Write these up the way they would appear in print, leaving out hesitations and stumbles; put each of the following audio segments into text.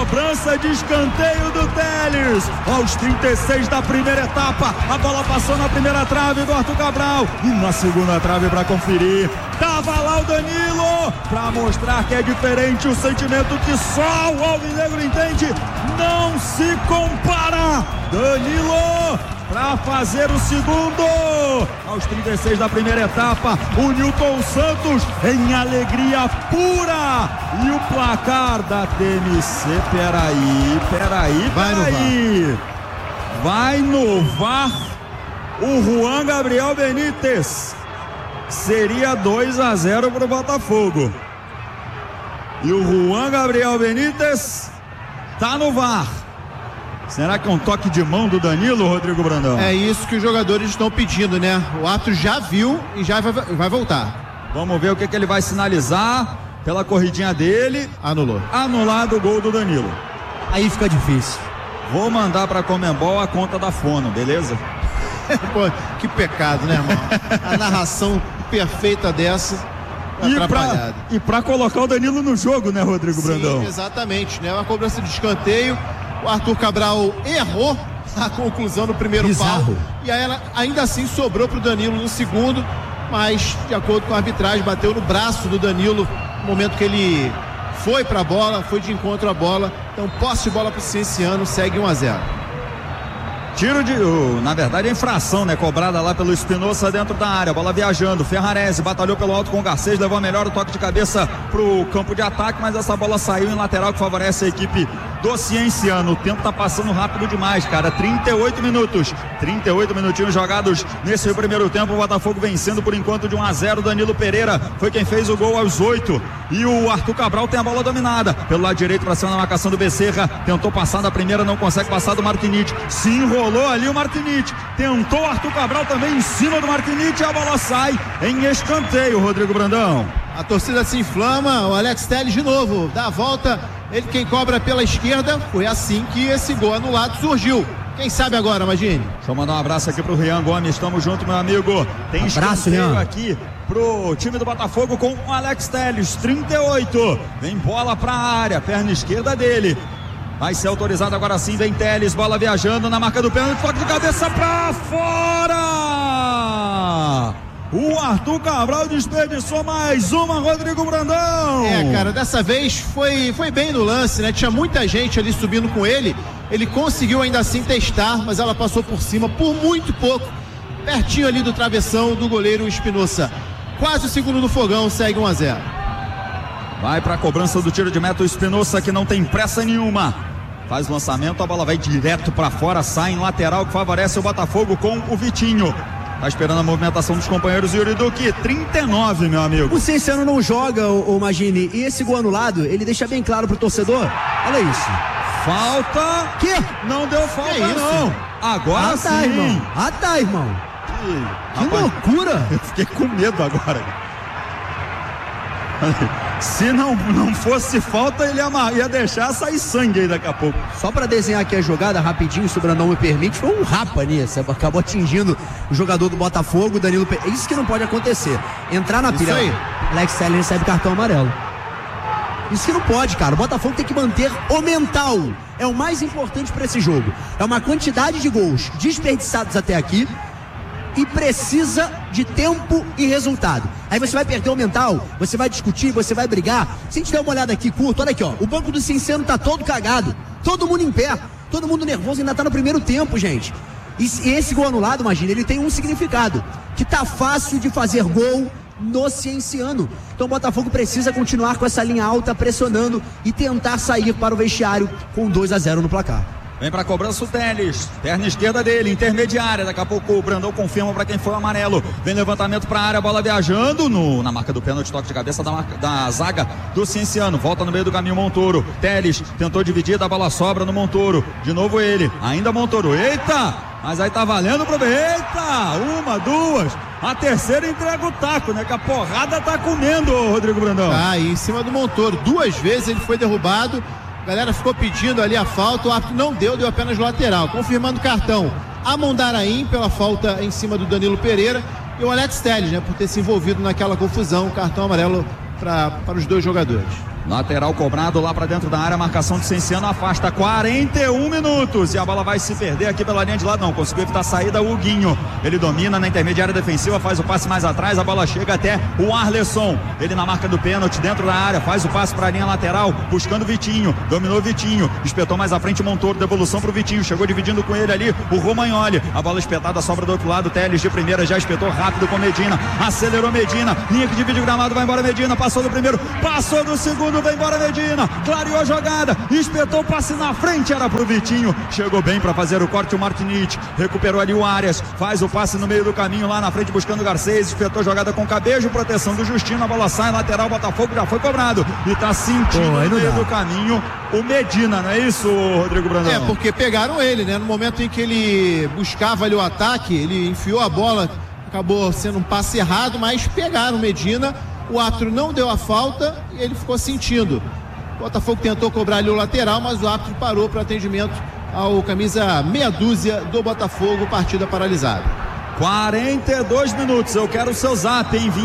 Cobrança de escanteio do Telles. Aos 36 da primeira etapa. A bola passou na primeira trave do Arthur Cabral. E na segunda trave para conferir. Tava lá o Danilo. Para mostrar que é diferente o sentimento que só o alvinegro entende. Não se compara. Danilo para fazer o segundo. Aos 36 da primeira etapa, o Newton Santos em alegria pura. E o placar da TMC, peraí. Vai no VAR o Juan Gabriel Benítez. Seria 2-0 para o Botafogo. E o Juan Gabriel Benítez tá no VAR. Será que é um toque de mão do Danilo, Rodrigo Brandão? É isso que os jogadores estão pedindo, né? O árbitro já viu e já vai voltar. Vamos ver o que ele vai sinalizar pela corridinha dele. Anulado o gol do Danilo. Aí fica difícil. Vou mandar pra Conmebol a conta da Fono, beleza? Pô, que pecado, né, irmão? A narração perfeita dessa. E pra colocar o Danilo no jogo, né, Rodrigo Brandão? Sim, exatamente, né? Uma cobrança de escanteio. O Arthur Cabral errou a conclusão no primeiro pau. E aí ela ainda assim sobrou pro Danilo no segundo, mas de acordo com a arbitragem, bateu no braço do Danilo no momento que ele foi pra bola, foi de encontro à bola. Então posse de bola pro Cienciano, segue 1-0. Na verdade, a infração, né? Cobrada lá pelo Espinosa dentro da área. Bola viajando. Ferrarese batalhou pelo alto com o Garcês, levou a melhor o toque de cabeça pro campo de ataque, mas essa bola saiu em lateral que favorece a equipe do Cienciano. O tempo tá passando rápido demais, cara. 38 minutos. 38 minutinhos jogados nesse primeiro tempo. O Botafogo vencendo por enquanto de 1-0. Danilo Pereira foi quem fez o gol aos 8. E o Arthur Cabral tem a bola dominada. Pelo lado direito para cima na marcação do Becerra. Tentou passar da primeira, não consegue passar do Marquinhos. Se enrolou ali o Marquinhos. Tentou o Arthur Cabral também em cima do Marquinhos. E a bola sai em escanteio, Rodrigo Brandão. A torcida se inflama. O Alex Telles de novo dá a volta. Ele quem cobra pela esquerda. Foi assim que esse gol anulado surgiu. Quem sabe agora, Magini? Deixa eu mandar um abraço aqui pro Rian Gomes. Tamo junto, meu amigo. Tem escanteio aqui pro time do Botafogo com o Alex Telles. 38. Vem bola pra área. Perna esquerda dele. Vai ser autorizado agora sim. Vem Telles. Bola viajando na marca do pênalti. Toque de cabeça pra fora. O Arthur Cabral desperdiçou mais uma, Rodrigo Brandão. Cara, dessa vez foi bem no lance, né? Tinha muita gente ali subindo com ele. Ele conseguiu ainda assim testar, mas ela passou por cima por muito pouco. Pertinho ali do travessão do goleiro Espinosa. Quase o segundo do fogão, segue 1-0. Vai pra cobrança do tiro de meta o Espinosa, que não tem pressa nenhuma. Faz o lançamento, a bola vai direto pra fora, sai em lateral que favorece o Botafogo com o Vitinho. Tá esperando a movimentação dos companheiros. Yuri Duque, 39, meu amigo. O Cienciano não joga, o Magini, e esse gol anulado, ele deixa bem claro pro torcedor. Olha isso. Falta. Que? Não deu falta, não. Agora sim. Irmão. Irmão. Que loucura. Eu fiquei com medo agora. Se não fosse falta, ele ia deixar sair sangue aí daqui a pouco. Só pra desenhar aqui a jogada rapidinho, se o Brandão me permite, foi um rapa nisso. Acabou atingindo o jogador do Botafogo, Danilo Pereira. Isso que não pode acontecer. Entrar na pilha. Alex Telles recebe cartão amarelo. Isso que não pode, cara. O Botafogo tem que manter o mental. É o mais importante pra esse jogo. É uma quantidade de gols desperdiçados até aqui e precisa de tempo e resultado. Aí você vai perder o mental, você vai discutir, você vai brigar. Se a gente der uma olhada aqui curto, olha aqui, ó. O banco do Cienciano tá todo cagado. Todo mundo em pé, todo mundo nervoso, ainda tá no primeiro tempo, gente. E esse gol anulado, imagina, ele tem um significado. Que tá fácil de fazer gol no Cienciano. Então o Botafogo precisa continuar com essa linha alta, pressionando e tentar sair para o vestiário com 2-0 no placar. Vem pra cobrança o Telles, perna esquerda dele, intermediária, daqui a pouco o Brandão confirma pra quem foi o amarelo. Vem levantamento pra área, bola viajando na marca do pênalti, toque de cabeça da zaga do Cienciano. Volta no meio do caminho Montoro. Telles tentou dividir, a bola sobra no Montoro. De novo ele, ainda Montoro. Eita! Mas aí tá valendo pro... Eita! Uma, duas. A terceira entrega o taco, né? Que a porrada tá comendo, Rodrigo Brandão. Aí em cima do Montoro. 2 vezes ele foi derrubado. A galera ficou pedindo ali a falta, o árbitro não deu apenas lateral, confirmando o cartão a Mondaraim pela falta em cima do Danilo Pereira e o Alex Telles, né, por ter se envolvido naquela confusão, cartão amarelo para os 2 jogadores. Lateral cobrado lá para dentro da área, marcação de Cienciano afasta 41 minutos e a bola vai se perder aqui pela linha de lado, não conseguiu evitar a saída, o Huguinho, ele domina na intermediária defensiva, faz o passe mais atrás, a bola chega até o Arleson, ele na marca do pênalti dentro da área, faz o passe para a linha lateral, buscando o Vitinho, dominou o Vitinho, espetou mais à frente o Montoro, devolução pro Vitinho, chegou dividindo com ele ali o Romagnoli, a bola espetada sobra do outro lado, Teles de primeira, já espetou rápido com Medina, acelerou Medina, linha que divide o gramado, vai embora Medina, passou do primeiro, passou do segundo, vem embora Medina, clareou a jogada, espetou o passe na frente, era pro Vitinho, chegou bem para fazer o corte o Martinic, recuperou ali o Arias, faz o passe no meio do caminho lá na frente buscando o Garcês, espetou a jogada com Cabejo, proteção do Justino, a bola sai, lateral, Botafogo já foi cobrado e tá sentindo no meio do caminho o Medina, não é isso, Rodrigo Brandão? É, porque pegaram ele, né, no momento em que ele buscava ali o ataque, ele enfiou a bola, acabou sendo um passe errado, mas pegaram o Medina, o árbitro não deu a falta e ele ficou sentindo. O Botafogo tentou cobrar ali o lateral, mas o árbitro parou para atendimento ao camisa meia dúzia do Botafogo, partida paralisada. 42 minutos, eu quero o seu zap em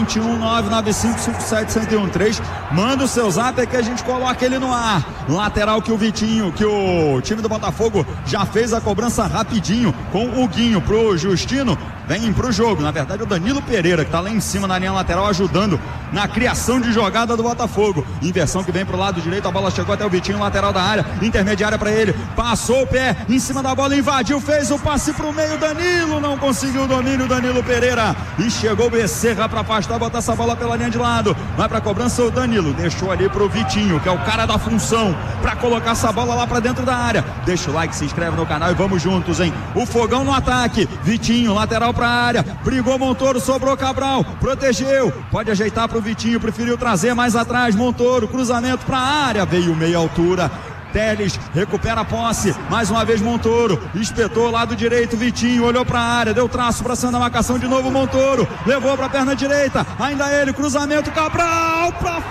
21995571013, manda o seu zap que a gente coloca ele no ar, lateral que o Vitinho, que o time do Botafogo já fez a cobrança rapidinho com o Huguinho pro Justino, vem pro jogo, na verdade o Danilo Pereira que tá lá em cima na linha lateral ajudando na criação de jogada do Botafogo, inversão que vem pro lado direito, a bola chegou até o Vitinho, lateral da área, intermediária para ele, passou o pé em cima da bola, invadiu, fez o passe pro meio, Danilo não conseguiu domínio, Danilo Pereira, e chegou o Becerra para afastar, botar essa bola pela linha de lado, vai pra cobrança o Danilo, deixou ali pro Vitinho, que é o cara da função, para colocar essa bola lá para dentro da área, deixa o like, se inscreve no canal e vamos juntos, hein, o Fogão no ataque, Vitinho, lateral pra área, brigou Montoro, sobrou Cabral, protegeu, pode ajeitar pro Vitinho, preferiu trazer mais atrás, Montoro, cruzamento pra área, veio meia altura, Teles recupera a posse, mais uma vez Montoro, espetou lado direito, Vitinho olhou pra área, deu traço pra cima da marcação de novo, Montoro, levou pra perna direita, ainda ele, cruzamento, Cabral pra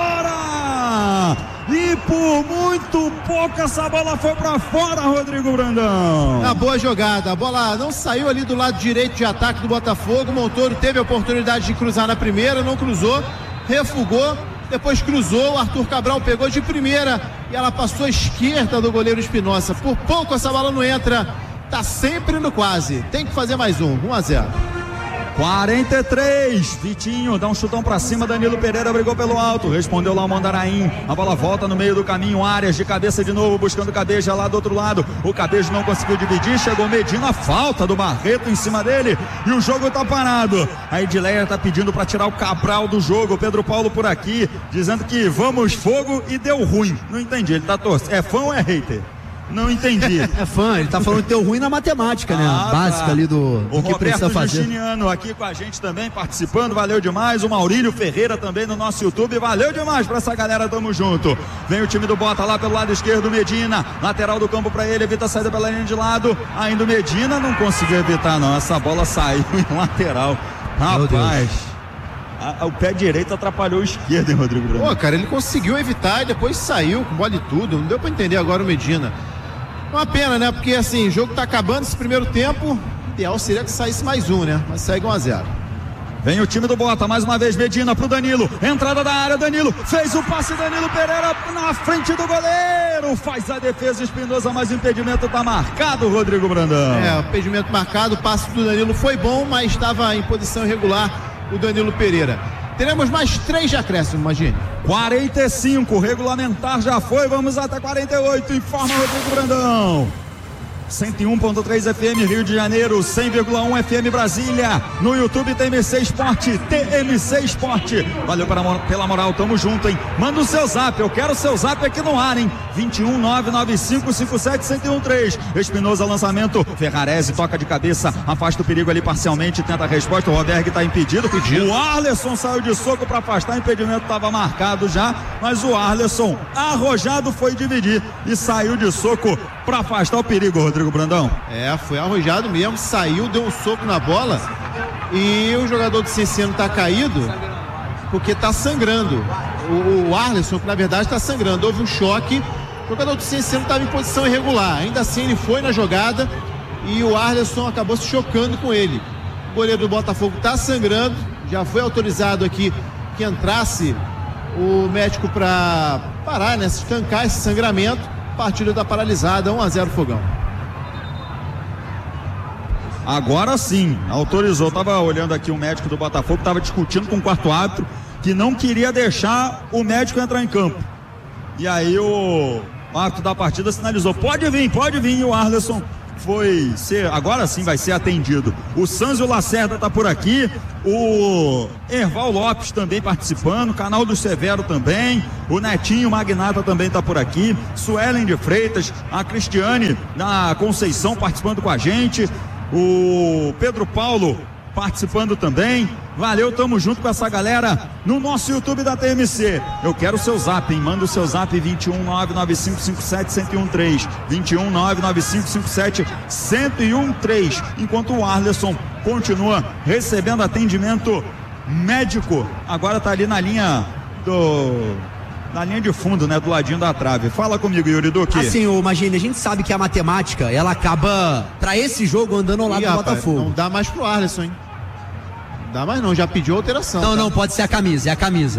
fora, e por muito pouco essa bola foi pra fora, Rodrigo Brandão. Na boa jogada, a bola não saiu ali do lado direito de ataque do Botafogo, Montoro teve a oportunidade de cruzar na primeira, não cruzou, refugou, depois cruzou, o Arthur Cabral pegou de primeira e ela passou à esquerda do goleiro Espinosa. Por pouco essa bola não entra, tá sempre no quase, tem que fazer mais 1-0. 43, Vitinho dá um chutão pra cima, Danilo Pereira brigou pelo alto, respondeu lá o Mandaraim, a bola volta no meio do caminho, Arias de cabeça de novo, buscando Cabeja lá do outro lado, o Cabeja não conseguiu dividir, chegou Medina, falta do Barreto em cima dele, e o jogo tá parado, a Edileia tá pedindo pra tirar o Cabral do jogo, Pedro Paulo por aqui, dizendo que vamos fogo e deu ruim, não entendi, ele tá torcendo, é fã ou é hater? Não entendi. É fã, ele tá falando que deu ruim na matemática, né? A básica ali do que precisa fazer. O Roberto Justiniano aqui com a gente também, participando, valeu demais. O Maurílio Ferreira também no nosso YouTube, valeu demais pra essa galera, tamo junto. Vem o time do Bota lá pelo lado esquerdo, Medina, lateral do campo pra ele, evita a saída pela linha de lado. Ainda o Medina não conseguiu evitar não, essa bola saiu em lateral. Rapaz, o pé direito atrapalhou o esquerdo, hein, Rodrigo Brandão? Pô, cara, ele conseguiu evitar e depois saiu com bola e tudo, não deu pra entender agora o Medina. Uma pena, né? Porque assim, o jogo tá acabando esse primeiro tempo. O ideal seria que saísse mais né? Mas segue 1-0. Vem o time do Bota, mais uma vez, Medina pro Danilo. Entrada da área, Danilo. Fez o passe, Danilo Pereira na frente do goleiro. Faz a defesa, Espinosa, mas o impedimento tá marcado, Rodrigo Brandão. É, o impedimento marcado. O passe do Danilo foi bom, mas estava em posição irregular o Danilo Pereira. Teremos mais 3 de acréscimo, imagine. 45, regulamentar já foi, vamos até 48, informa Rodrigo Brandão. 101.3 FM Rio de Janeiro, 100,1 FM Brasília, no YouTube TMC Esporte, TMC Esporte, valeu pela moral, tamo junto, hein, manda o seu zap, eu quero o seu zap aqui no ar, hein, 21995571013, Espinosa lançamento, Ferrarese toca de cabeça, afasta o perigo ali parcialmente, tenta a resposta, o Roberg tá impedido, o Arleson saiu de soco para afastar, o impedimento tava marcado já, mas o Arleson arrojado foi dividir e saiu de soco para afastar o perigo, Rodrigo Brandão. É, foi arrojado mesmo, saiu, deu um soco na bola e o jogador do Cienciano tá caído porque tá sangrando. O Arleson, que na verdade tá sangrando, houve um choque, o jogador do Cienciano estava em posição irregular, ainda assim ele foi na jogada e o Arleson acabou se chocando com ele. O goleiro do Botafogo tá sangrando, já foi autorizado aqui que entrasse o médico para parar, né? Estancar esse sangramento. A partida está paralisada, 1-0 Fogão. Agora sim, autorizou. Tava olhando aqui o médico do Botafogo, tava discutindo com o quarto árbitro, que não queria deixar o médico entrar em campo. E aí o árbitro da partida sinalizou, pode vir, e o Arleson agora sim vai ser atendido. O Sanzio Lacerda tá por aqui, o Erval Lopes também participando, o Canal do Severo também, o Netinho Magnata também tá por aqui, Suelen de Freitas, a Cristiane da Conceição participando com a gente, o Pedro Paulo participando também. Valeu, tamo junto com essa galera no nosso YouTube da TMC. Eu quero o seu zap, hein? Manda o seu zap 21995571013 21995571013. Enquanto o Arleson continua recebendo atendimento médico, agora tá ali na linha de fundo, né? Do ladinho da trave. Fala comigo, Yuri Duque. Assim, Magini, a gente sabe que a matemática, ela acaba, pra esse jogo, andando ao lado do Botafogo. Não dá mais pro Arleson, hein? Não dá mais não, já pediu alteração. Não, pode ser a camisa.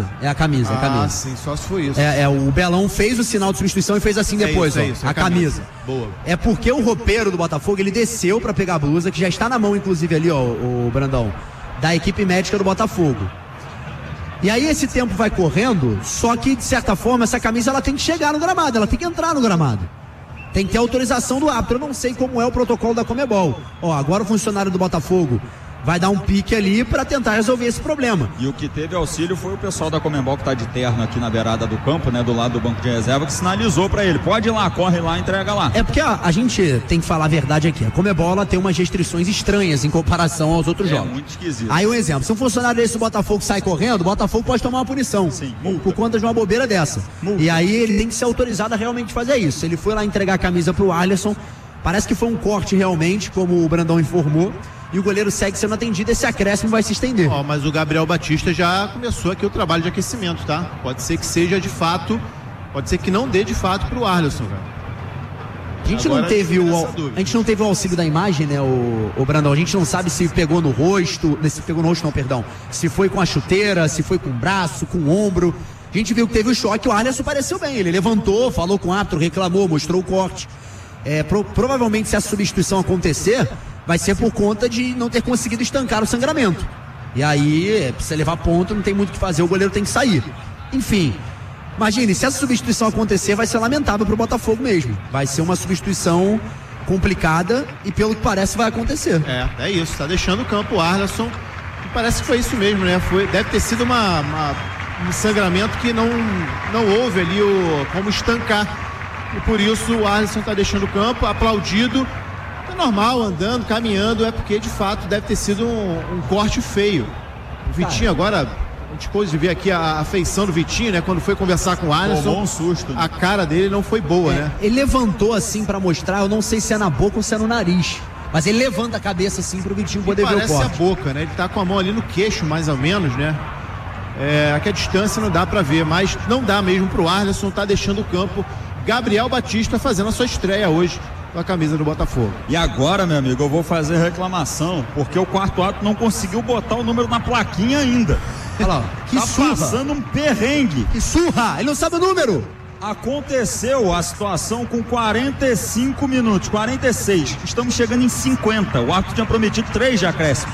Ah, sim, só se foi isso. O Belão fez o sinal de substituição e fez assim depois, a camisa. Boa. É porque o roupeiro do Botafogo, ele desceu pra pegar a blusa, que já está na mão, inclusive, ali, ó, o Brandão, da equipe médica do Botafogo. E aí esse tempo vai correndo, só que de certa forma essa camisa ela tem que chegar no gramado, ela tem que entrar no gramado. Tem que ter autorização do árbitro. Eu não sei como é o protocolo da Conmebol. Agora o funcionário do Botafogo vai dar um pique ali para tentar resolver esse problema. E o que teve auxílio foi o pessoal da Conmebol que tá de terno aqui na beirada do campo, né, do lado do banco de reserva, que sinalizou para ele, pode ir lá, corre lá, entrega lá. É porque a gente tem que falar a verdade aqui, a Conmebol ela tem umas restrições estranhas em comparação aos outros jogos. É muito esquisito. Aí um exemplo, se um funcionário desse do Botafogo sai correndo, o Botafogo pode tomar uma punição. Sim, por conta de uma bobeira dessa. Multa. E aí ele tem que ser autorizado a realmente fazer isso. Ele foi lá entregar a camisa pro Arleson, parece que foi um corte realmente, como o Brandão informou, e o goleiro segue sendo atendido, esse acréscimo vai se estender. Mas o Gabriel Batista já começou aqui o trabalho de aquecimento, tá? Pode ser que seja de fato, pode ser que não dê de fato pro Arleson, cara. A gente não teve o auxílio da imagem, né, o Brandão? A gente não sabe se pegou no rosto, se foi com a chuteira, se foi com o braço, com o ombro. A gente viu que teve o choque, o Arleson pareceu bem, ele levantou, falou com o árbitro, reclamou, mostrou o corte. Provavelmente se a substituição acontecer, vai ser por conta de não ter conseguido estancar o sangramento. E aí, precisa levar ponto, não tem muito o que fazer, o goleiro tem que sair. Enfim, imagine, se essa substituição acontecer, vai ser lamentável pro Botafogo mesmo. Vai ser uma substituição complicada e pelo que parece vai acontecer. É isso, tá deixando o campo o Arleson. Parece que foi isso mesmo, né? Deve ter sido um sangramento que não houve ali como estancar. E por isso o Arleson tá deixando o campo, aplaudido. É normal, andando, caminhando, é porque de fato deve ter sido um corte feio. O Vitinho agora, a gente pôde ver aqui a afeição do Vitinho, né? Quando foi conversar com o Arleson, tomou um susto, né? A cara dele não foi boa, né? Ele levantou assim pra mostrar, eu não sei se é na boca ou se é no nariz, mas ele levanta a cabeça assim pro Vitinho poder ver o corte. Parece a boca, né? Ele tá com a mão ali no queixo, mais ou menos, né? Aqui a distância não dá pra ver, mas não dá mesmo pro Arleson, tá deixando o campo. Gabriel Batista fazendo a sua estreia hoje com a camisa do Botafogo. E agora, meu amigo, eu vou fazer reclamação, porque o quarto árbitro não conseguiu botar o número na plaquinha ainda. Olha lá, que surra. Passando um perrengue. Que surra, ele não sabe o número. Aconteceu a situação com 45 minutos, 46. Estamos chegando em 50. O árbitro tinha prometido 3 de acréscimo.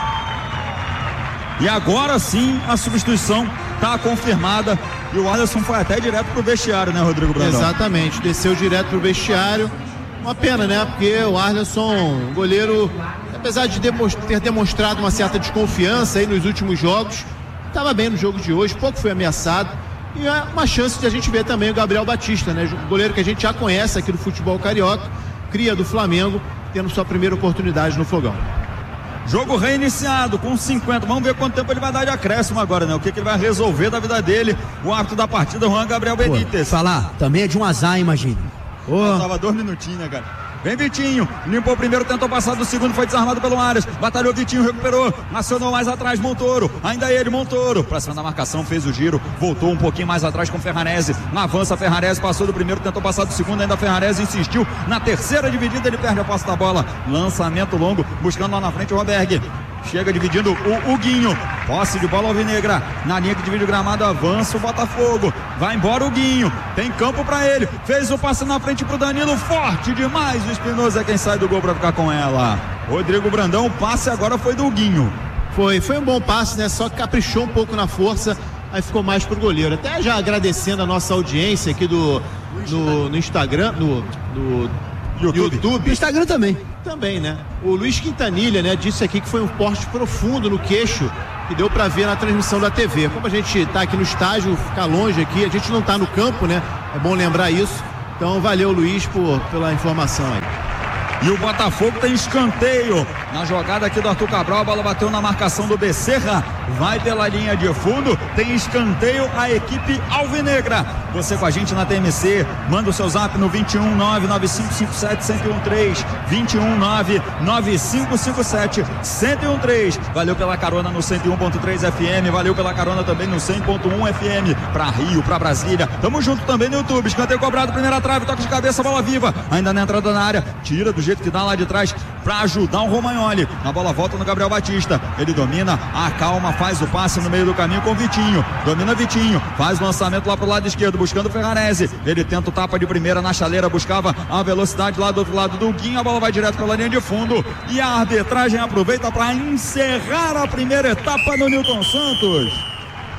E agora sim a substituição está confirmada. E o Arleson foi até direto pro vestiário, né, Rodrigo Brandão? Exatamente, desceu direto pro vestiário. Uma pena, né? Porque o Arleson, goleiro, apesar de ter demonstrado uma certa desconfiança aí nos últimos jogos, estava bem no jogo de hoje, pouco foi ameaçado. E é uma chance de a gente ver também o Gabriel Batista, né? Goleiro que a gente já conhece aqui do futebol carioca, cria do Flamengo, tendo sua primeira oportunidade no Fogão. Jogo reiniciado com 50. Vamos ver quanto tempo ele vai dar de acréscimo agora, né? O que ele vai resolver da vida dele. O árbitro da partida, Juan Gabriel Benítez. Falar, também é de um azar, imagina. Tava 2 minutinhos, né, cara? Vem Vitinho, limpou o primeiro, tentou passar do segundo, foi desarmado pelo Arias, batalhou Vitinho, recuperou, acionou mais atrás Montoro, ainda ele, Montoro, pra cima da marcação, fez o giro, voltou um pouquinho mais atrás com Ferrarese, avança Ferrarese, passou do primeiro, tentou passar do segundo, ainda Ferrarese insistiu, na terceira dividida ele perde a posse da bola, lançamento longo, buscando lá na frente o Roberg, chega dividindo o Huguinho, Posse de bola alvinegra na linha que divide o gramado, avança o Botafogo, vai embora o Guinho, tem campo pra ele, fez o passe na frente pro Danilo, forte demais, o Espinosa é quem sai do gol pra ficar com ela. Rodrigo Brandão, o passe agora foi do Guinho. Foi um bom passe, né? Só que caprichou um pouco na força, aí ficou mais pro goleiro. Até já agradecendo a nossa audiência aqui no Instagram, no YouTube. No Instagram também. Também, né? O Luiz Quintanilha, né, disse aqui que foi um corte profundo no queixo, que deu pra ver na transmissão da TV. Como a gente tá aqui no estágio, ficar longe aqui, a gente não tá no campo, né? É bom lembrar isso. Então valeu, Luiz, pela informação aí. E o Botafogo tem escanteio na jogada aqui do Arthur Cabral, a bola bateu na marcação do Becerra, vai pela linha de fundo, tem escanteio a equipe alvinegra. Você com a gente na TMC, manda o seu zap no 21995571013, 21995571013. Valeu pela carona no 101.3 FM, valeu pela carona também no 100.1 FM, pra Rio, pra Brasília. Tamo junto também no YouTube, escanteio cobrado, primeira trave, toque de cabeça, bola viva, ainda na entrada na área, tira do jeito que dá lá de trás para ajudar o Romagnoli. A bola volta no Gabriel Batista. Ele domina, acalma, faz o passe no meio do caminho com o Vitinho. Domina Vitinho, faz o lançamento lá pro lado esquerdo, buscando o Ferrarese. Ele tenta o tapa de primeira na chaleira, buscava a velocidade lá do outro lado do Guinho. A bola vai direto pela linha de fundo e a arbitragem aproveita para encerrar a primeira etapa no Newton Santos.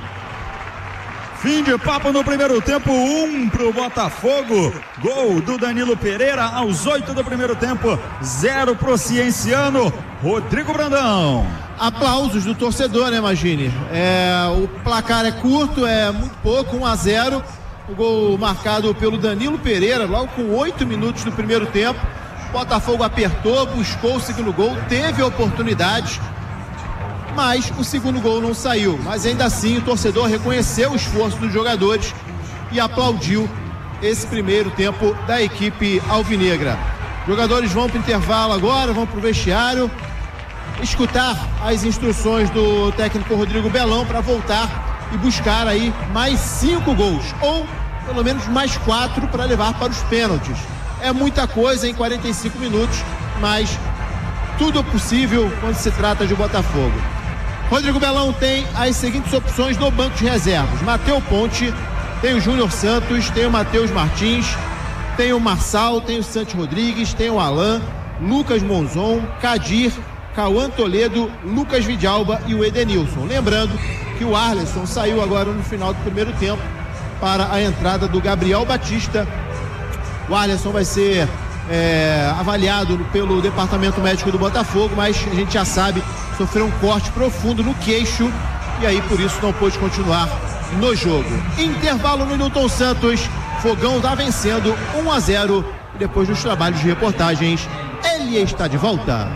Fim de papo no primeiro tempo, 1 pro Botafogo, gol do Danilo Pereira aos 8 do primeiro tempo, 0 pro Cienciano, Rodrigo Brandão. Aplausos do torcedor, né, Magini? O placar é curto, é muito pouco, 1-0, o gol marcado pelo Danilo Pereira, logo com 8 minutos do primeiro tempo. Botafogo apertou, buscou o segundo gol, teve oportunidades, mas o segundo gol não saiu. Mas ainda assim o torcedor reconheceu o esforço dos jogadores e aplaudiu esse primeiro tempo da equipe alvinegra. Jogadores vão para o intervalo agora, vão para o vestiário escutar as instruções do técnico Rodrigo Belão para voltar e buscar aí mais 5 gols, ou pelo menos mais 4 para levar para os pênaltis. É muita coisa em 45 minutos, mas tudo é possível quando se trata de Botafogo. Rodrigo Belão tem as seguintes opções no banco de reservas: Matheus Ponte, tem o Júnior Santos, tem o Matheus Martins, tem o Marçal, tem o Santos Rodrigues, tem o Alan, Lucas Monzon, Kadir, Cauã Toledo, Lucas Vidalba e o Edenilson. Lembrando que o Arleson saiu agora no final do primeiro tempo para a entrada do Gabriel Batista. O Arleson vai ser avaliado pelo departamento médico do Botafogo, mas a gente já sabe, sofreu um corte profundo no queixo e aí por isso não pôde continuar no jogo. Intervalo no Newton Santos, Fogão está vencendo 1-0 e depois dos trabalhos de reportagens ele está de volta.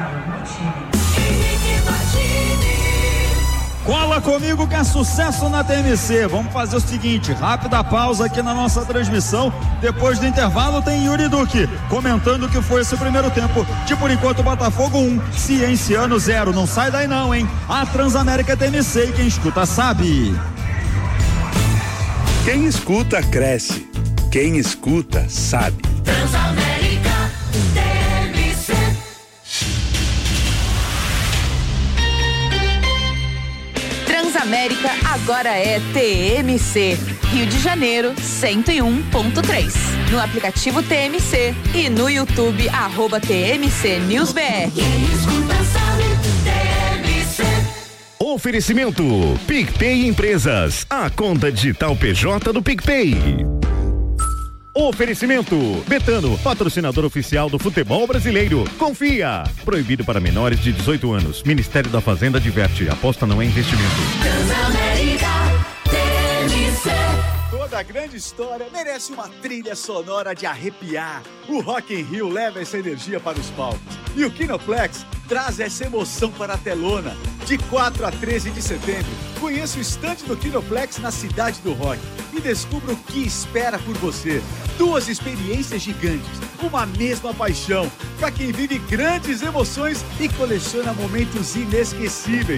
Cola comigo que é sucesso na TMC. Vamos fazer o seguinte, rápida pausa aqui na nossa transmissão. Depois do intervalo tem Yuri Duque comentando o que foi esse primeiro tempo. De por enquanto Botafogo 1, Cienciano 0. Não sai daí não, hein? A Transamérica TMC e quem escuta sabe. Quem escuta cresce. Quem escuta sabe. Transamérica TMC. Transamérica agora é TMC. Rio de Janeiro 101.3. No aplicativo TMC e no YouTube @TMC News BR. Quem escuta sabe, TMC. Oferecimento PicPay Empresas, a conta digital PJ do PicPay. Oferecimento Betano, patrocinador oficial do futebol brasileiro. Confia. Proibido para menores de 18 anos. Ministério da Fazenda adverte. Aposta não é investimento. Transamérica TMC. Toda grande história merece uma trilha sonora de arrepiar. O Rock in Rio leva essa energia para os palcos. E o Kinoplex traz essa emoção para a telona. De 4 a 13 de setembro, conheça o estande do Kinoplex na Cidade do Rock e descubra o que espera por você. 2 experiências gigantes, uma mesma paixão, para quem vive grandes emoções e coleciona momentos inesquecíveis.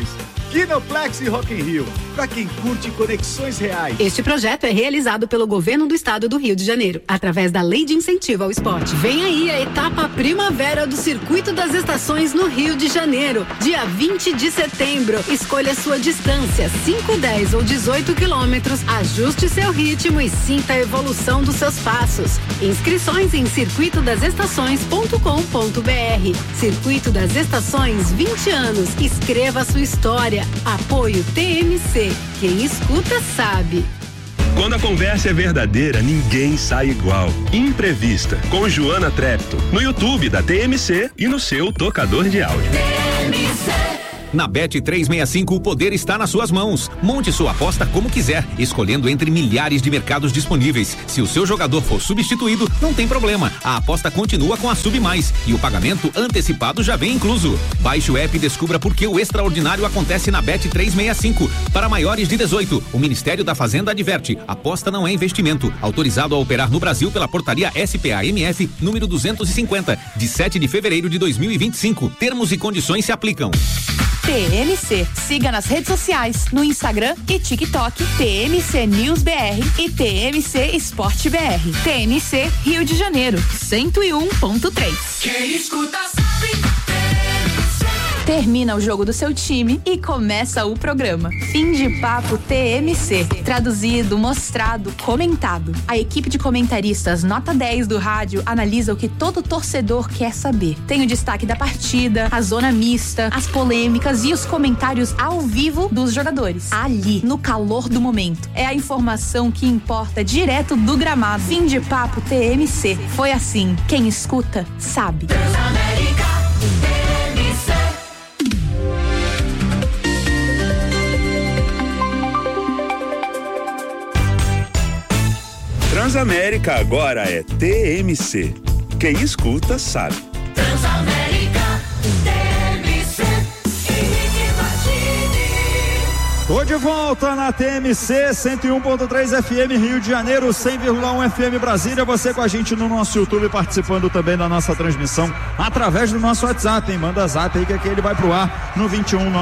Kinoplex e Rock in Rio, para quem curte conexões reais. Este projeto é realizado pelo Governo do Estado do Rio de Janeiro, através da Lei de Incentivo ao Esporte. Vem aí a etapa primavera do Circuito das Estações no Rio de Janeiro, dia 20 de setembro. Escolha sua distância, 5, 10 ou 18 quilômetros, ajuste seu ritmo e sinta a evolução dos seus passos. Inscrições em circuitodasestações.com.br. Circuito das Estações, 20 anos. Escreva sua história. Apoio TMC. Quem escuta sabe. Quando a conversa é verdadeira, ninguém sai igual. Imprevista, com Joana Trepto, no YouTube da TMC e no seu tocador de áudio. TMC. Na Bet365 o poder está nas suas mãos. Monte sua aposta como quiser, escolhendo entre milhares de mercados disponíveis. Se o seu jogador for substituído, não tem problema. A aposta continua com a Sub Mais e o pagamento antecipado já vem incluso. Baixe o app e descubra por que o extraordinário acontece na Bet365. Para maiores de 18, o Ministério da Fazenda adverte: aposta não é investimento. Autorizado a operar no Brasil pela portaria SPA-MF número 250, de 7 de fevereiro de 2025. Termos e condições se aplicam. TMC. Siga nas redes sociais, no Instagram e TikTok, TMC News BR e TMC Esporte BR. TMC Rio de Janeiro, 101.3. Quem escuta sabe. Termina o jogo do seu time e começa o programa. Fim de papo TMC. Traduzido, mostrado, comentado. A equipe de comentaristas nota 10 do rádio analisa o que todo torcedor quer saber. Tem o destaque da partida, a zona mista, as polêmicas e os comentários ao vivo dos jogadores. Ali, no calor do momento. É a informação que importa direto do gramado. Fim de papo TMC. Foi assim. Quem escuta, sabe. Transamérica. Transamérica agora é TMC. Quem escuta sabe. Transamérica, TMC, Tô de volta na TMC 101.3 FM Rio de Janeiro, 100,1 FM Brasília. Você com a gente no nosso YouTube, participando também da nossa transmissão através do nosso WhatsApp, hein? Manda zap aí que aqui ele vai pro ar no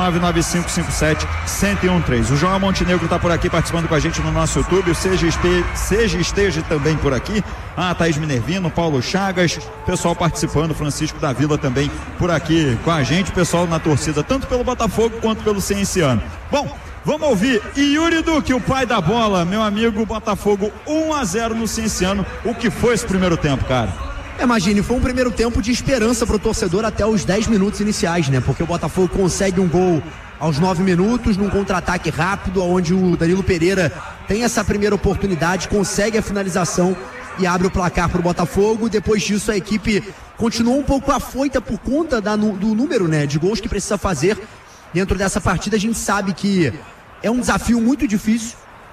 21995571013. O João Montenegro tá por aqui participando com a gente no nosso YouTube. O Seja esteja também por aqui. A Thaís Minervino, Paulo Chagas, pessoal participando, Francisco da Vila também por aqui com a gente, pessoal na torcida tanto pelo Botafogo quanto pelo Cienciano. Bom, vamos ouvir Yuri Duque, o pai da bola, meu amigo. Botafogo 1-0 no Cienciano. O que foi esse primeiro tempo, cara? Imagine, foi um primeiro tempo de esperança pro torcedor até os 10 minutos iniciais, né? Porque o Botafogo consegue um gol aos 9 minutos, num contra-ataque rápido, onde o Danilo Pereira tem essa primeira oportunidade, consegue a finalização e abre o placar pro Botafogo. Depois disso, a equipe continuou um pouco afoita por conta do número, né, de gols que precisa fazer dentro dessa partida. A gente sabe que é um desafio muito difícil,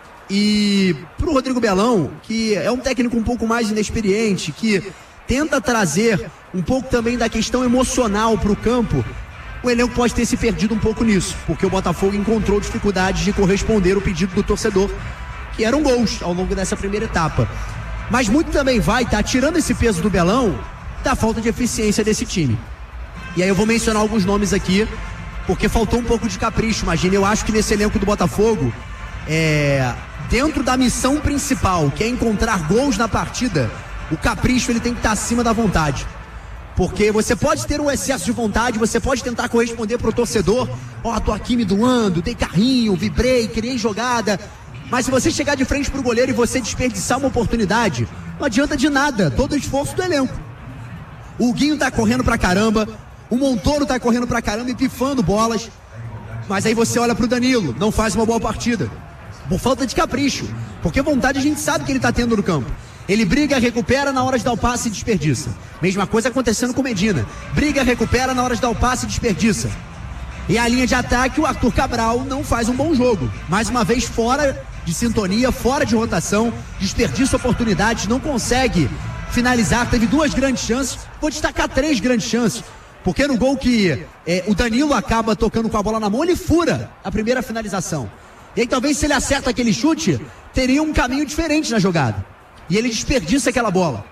e pro Rodrigo Belão, que é um técnico um pouco mais inexperiente, que tenta trazer um pouco também da questão emocional pro campo, o elenco pode ter se perdido um pouco nisso, porque o Botafogo encontrou dificuldades de corresponder ao pedido do torcedor, que eram gols ao longo dessa primeira etapa. Mas muito também vai estar tirando esse peso do Belão da falta de eficiência desse time. E aí eu vou mencionar alguns nomes aqui, porque faltou um pouco de capricho. Imagina, eu acho que nesse elenco do Botafogo, dentro da missão principal, que é encontrar gols na partida, o capricho ele tem que estar acima da vontade. Porque você pode ter um excesso de vontade, você pode tentar corresponder pro torcedor: ó, tô aqui me doando, dei carrinho, vibrei, criei jogada. Mas se você chegar de frente pro goleiro e você desperdiçar uma oportunidade, não adianta de nada todo o esforço do elenco. O Guinho tá correndo pra caramba, o Montoro tá correndo pra caramba e pifando bolas, mas aí você olha pro Danilo, não faz uma boa partida, por falta de capricho, porque vontade a gente sabe que ele tá tendo no campo. Ele briga, recupera, na hora de dar o passe e desperdiça. Mesma coisa acontecendo com o Medina. Briga, recupera, na hora de dar o passe e desperdiça. E a linha de ataque, o Arthur Cabral não faz um bom jogo. Mais uma vez fora de sintonia, fora de rotação, desperdiça oportunidades, não consegue finalizar. Teve 2 grandes chances, vou destacar 3 grandes chances, porque no gol que o Danilo acaba tocando com a bola na mão, ele fura a primeira finalização. E aí talvez se ele acerta aquele chute, teria um caminho diferente na jogada. E ele desperdiça aquela bola.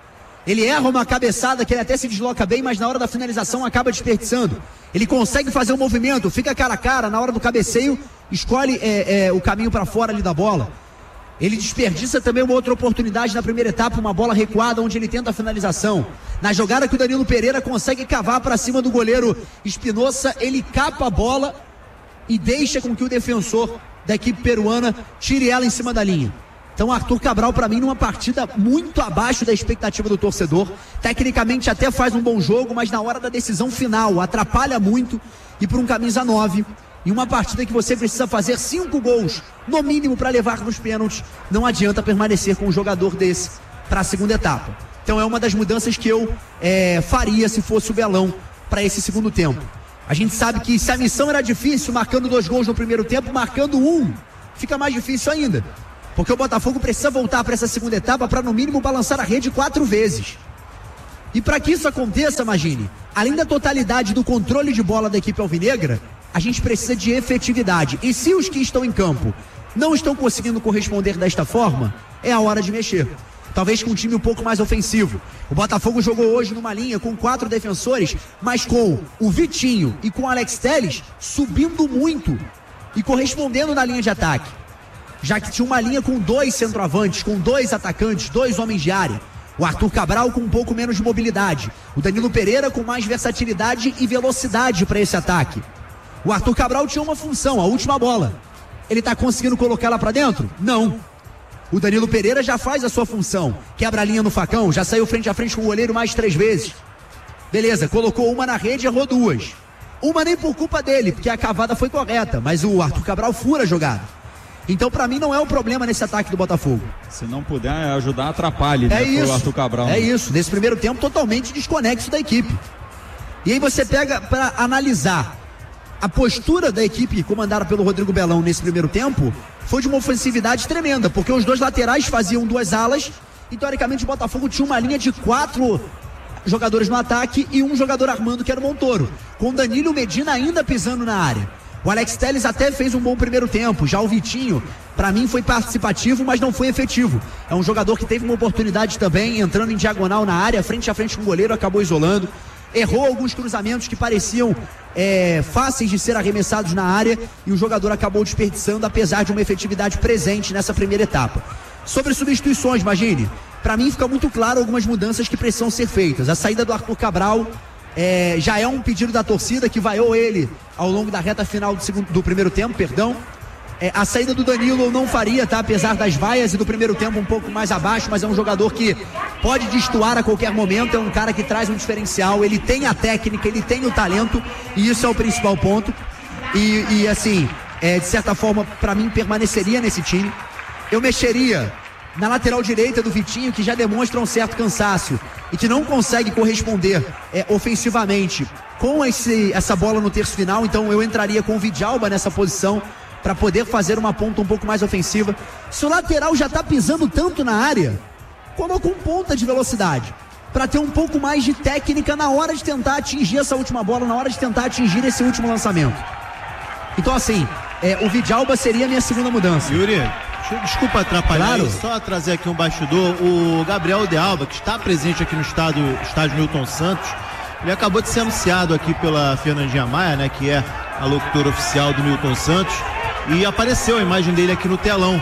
Ele erra uma cabeçada que ele até se desloca bem, mas na hora da finalização acaba desperdiçando. Ele consegue fazer um movimento, fica cara a cara, na hora do cabeceio, escolhe o caminho para fora ali da bola. Ele desperdiça também uma outra oportunidade na primeira etapa, uma bola recuada onde ele tenta a finalização. Na jogada que o Danilo Pereira consegue cavar para cima do goleiro Espinosa, ele capa a bola e deixa com que o defensor da equipe peruana tire ela em cima da linha. Então Arthur Cabral, para mim, numa partida muito abaixo da expectativa do torcedor. Tecnicamente até faz um bom jogo, mas na hora da decisão final atrapalha muito. E por um camisa 9, em uma partida que você precisa fazer 5 gols, no mínimo, para levar nos pênaltis, não adianta permanecer com um jogador desse para a segunda etapa. Então é uma das mudanças que eu faria se fosse o Belão para esse segundo tempo. A gente sabe que se a missão era difícil, marcando 2 gols no primeiro tempo, marcando 1, fica mais difícil ainda. Porque o Botafogo precisa voltar para essa segunda etapa para, no mínimo, balançar a rede 4 vezes. E para que isso aconteça, imagine, além da totalidade do controle de bola da equipe alvinegra, a gente precisa de efetividade. E se os que estão em campo não estão conseguindo corresponder desta forma, é a hora de mexer. Talvez com um time um pouco mais ofensivo. O Botafogo jogou hoje numa linha com 4 defensores, mas com o Vitinho e com o Alex Telles subindo muito e correspondendo na linha de ataque. Já que tinha uma linha com 2 centroavantes, com 2 atacantes, 2 homens de área. O Arthur Cabral com um pouco menos de mobilidade. O Danilo Pereira com mais versatilidade e velocidade para esse ataque. O Arthur Cabral tinha uma função, a última bola. Ele está conseguindo colocar ela para dentro? Não. O Danilo Pereira já faz a sua função. Quebra a linha no facão, já saiu frente a frente com o goleiro mais 3 vezes. Beleza, colocou uma na rede e errou 2. Uma nem por culpa dele, porque a cavada foi correta, mas o Arthur Cabral fura a jogada. Então, pra mim, não é um problema nesse ataque do Botafogo. Se não puder ajudar, atrapalhe, né, pro Arthur Cabral. É isso, nesse primeiro tempo, totalmente desconexo da equipe. E aí você pega pra analisar a postura da equipe comandada pelo Rodrigo Belão nesse primeiro tempo, foi de uma ofensividade tremenda, porque os 2 laterais faziam 2 alas e, teoricamente, o Botafogo tinha uma linha de 4 jogadores no ataque e 1 jogador armando, que era o Montoro, com Danilo Medina ainda pisando na área. O Alex Telles até fez um bom primeiro tempo. Já o Vitinho, para mim, foi participativo, mas não foi efetivo. É um jogador que teve uma oportunidade também, entrando em diagonal na área, frente a frente com o goleiro, acabou isolando. Errou alguns cruzamentos que pareciam fáceis de ser arremessados na área e o jogador acabou desperdiçando, apesar de uma efetividade presente nessa primeira etapa. Sobre substituições, imagine, para mim fica muito claro algumas mudanças que precisam ser feitas. A saída do Arthur Cabral já é um pedido da torcida que vaiou ele ao longo da reta final do primeiro tempo, perdão. A saída do Danilo eu não faria, tá? Apesar das vaias e do primeiro tempo um pouco mais abaixo, mas é um jogador que pode destoar a qualquer momento, é um cara que traz um diferencial, ele tem a técnica, ele tem o talento, e isso é o principal ponto. E assim, de certa forma, para mim, permaneceria nesse time. Eu mexeria na lateral direita do Vitinho, que já demonstra um certo cansaço e que não consegue corresponder ofensivamente com essa bola no terço final. Então eu entraria com o Vidalba nessa posição para poder fazer uma ponta um pouco mais ofensiva. Se o lateral já está pisando tanto na área, coloca um ponta de velocidade para ter um pouco mais de técnica na hora de tentar atingir essa última bola, na hora de tentar atingir esse último lançamento. Então assim, o Vidalba seria a minha segunda mudança. Yuri, desculpa atrapalhar, claro. Só trazer aqui um bastidor. O Gabriel de Alba, que está presente aqui no estádio Newton Santos, ele acabou de ser anunciado aqui pela Fernandinha Maia, né, que é a locutora oficial do Newton Santos, e apareceu a imagem dele aqui no telão.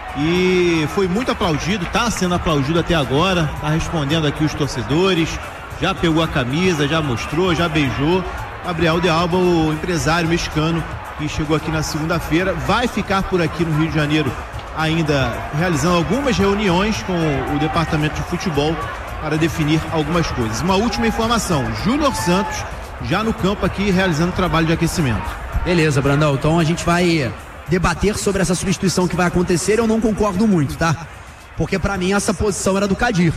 E foi muito aplaudido, está sendo aplaudido até agora, está respondendo aqui os torcedores, já pegou a camisa, já mostrou, já beijou. Gabriel de Alba, o empresário mexicano que chegou aqui na segunda-feira, vai ficar por aqui no Rio de Janeiro ainda realizando algumas reuniões com o departamento de futebol para definir algumas coisas. Uma última informação, Júnior Santos já no campo aqui realizando trabalho de aquecimento. Beleza, Brandão, então a gente vai debater sobre essa substituição que vai acontecer. Eu não concordo muito, tá? Porque pra mim essa posição era do Kadir.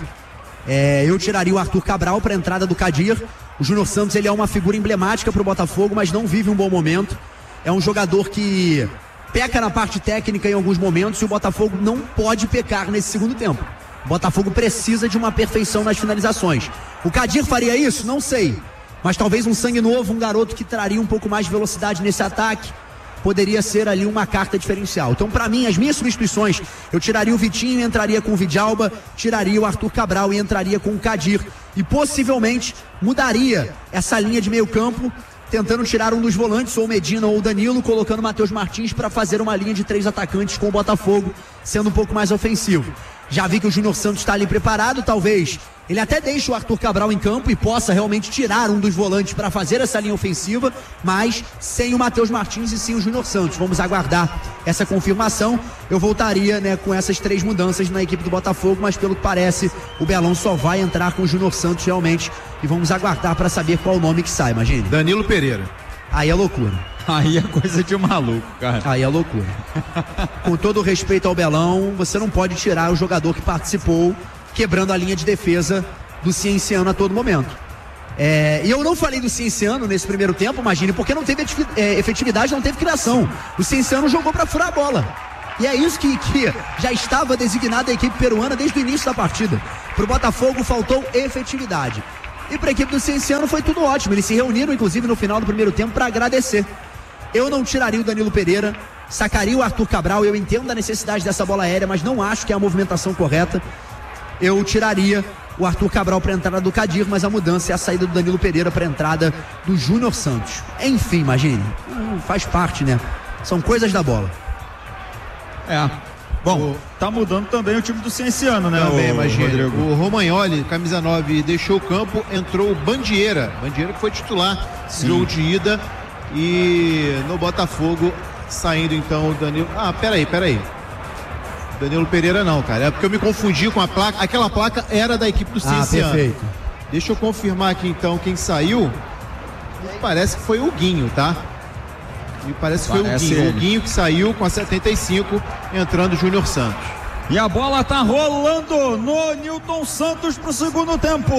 Eu tiraria o Arthur Cabral pra entrada do Kadir. O Júnior Santos, ele é uma figura emblemática pro Botafogo, mas não vive um bom momento. É um jogador que peca na parte técnica em alguns momentos e o Botafogo não pode pecar nesse segundo tempo. O Botafogo precisa de uma perfeição nas finalizações. O Kadir faria isso? Não sei. Mas talvez um sangue novo, um garoto que traria um pouco mais de velocidade nesse ataque. poderia ser ali uma carta diferencial. Então, para mim, as minhas substituições, eu tiraria o Vitinho e entraria com o Vidalba, tiraria o Arthur Cabral e entraria com o Kadir. E possivelmente mudaria essa linha de meio campo, tentando tirar um dos volantes, ou Medina ou Danilo, colocando o Matheus Martins para fazer uma linha de 3 atacantes com o Botafogo, sendo um pouco mais ofensivo. Já vi que o Júnior Santos está ali preparado, talvez ele até deixe o Arthur Cabral em campo e possa realmente tirar um dos volantes para fazer essa linha ofensiva, mas sem o Matheus Martins e sem o Júnior Santos. Vamos aguardar essa confirmação. Eu voltaria, né, com essas 3 mudanças na equipe do Botafogo, mas pelo que parece, o Belão só vai entrar com o Júnior Santos realmente, e vamos aguardar para saber qual o nome que sai, imagine. Danilo Pereira. Aí é loucura. Aí é coisa de maluco, cara. Aí é loucura. Com todo o respeito ao Belão, você não pode tirar o jogador que participou, quebrando a linha de defesa do Cienciano a todo momento. E eu não falei do Cienciano nesse primeiro tempo, imagine, porque não teve efetividade, não teve criação. O Cienciano jogou para furar a bola. E é isso que já estava designada a equipe peruana desde o início da partida. Pro Botafogo faltou efetividade. E para a equipe do Cienciano foi tudo ótimo. Eles se reuniram, inclusive, no final do primeiro tempo para agradecer. Eu não tiraria o Danilo Pereira, sacaria o Arthur Cabral. Eu entendo a necessidade dessa bola aérea, mas não acho que é a movimentação correta. Eu tiraria o Arthur Cabral para a entrada do Kadir, mas a mudança é a saída do Danilo Pereira para a entrada do Júnior Santos. Enfim, imagine, faz parte, né? São coisas da bola. Bom, tá mudando também o time do Cienciano, né? Também, imagine. O Romagnoli, camisa 9, deixou o campo, entrou o Bandeira que foi titular no jogo de ida, e no Botafogo saindo então o Danilo. Peraí. Danilo Pereira não, cara. É porque eu me confundi com a placa. Aquela placa era da equipe do Cienciano. Perfeito. Deixa eu confirmar aqui então quem saiu. Parece que foi o Guinho, tá? Parece que foi o Guinho. O Guinho que saiu com a 75, entrando o Júnior Santos. E a bola tá rolando no Nilton Santos pro segundo tempo.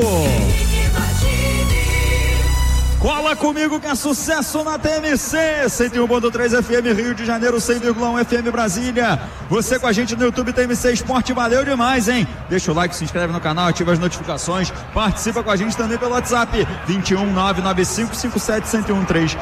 Cola comigo que é sucesso na TMC, 101.3 FM Rio de Janeiro, 100,1 FM Brasília. Você com a gente no YouTube TMC Esporte, valeu demais, hein? Deixa o like, se inscreve no canal, ativa as notificações, participa com a gente também pelo WhatsApp, 21995571013,